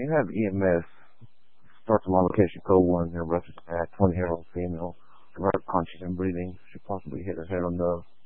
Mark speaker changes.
Speaker 1: you have EMS, starts along location code 10, reference at 20-year-old female, direct conscious and breathing. She possibly hit her head on the